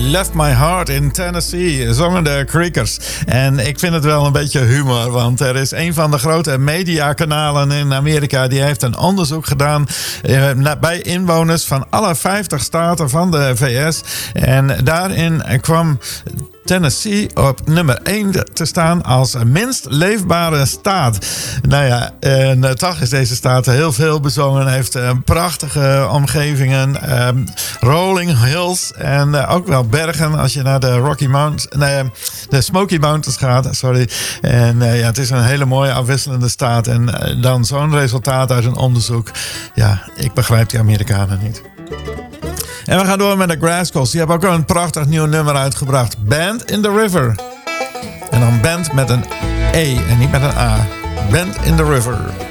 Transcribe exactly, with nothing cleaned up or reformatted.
Left My Heart in Tennessee, zongen de Creakers. En ik vind het wel een beetje humor, want er is een van de grote mediakanalen in Amerika, die heeft een onderzoek gedaan eh, bij inwoners van alle vijftig staten van de V S. En daarin kwam Tennessee op nummer één te staan als minst leefbare staat. Nou ja, en uh, toch is deze staat heel veel bezongen. Heeft uh, prachtige omgevingen, um, rolling hills en uh, ook wel bergen als je naar de Rocky Mountains, nee, de Smoky Mountains gaat. Sorry. En uh, ja, het is een hele mooie afwisselende staat. En uh, dan zo'n resultaat uit een onderzoek. Ja, ik begrijp die Amerikanen niet. En we gaan door met de Graskels. Die hebben ook een prachtig nieuw nummer uitgebracht. Band in the River. En dan band met een E en niet met een A. Band in the River.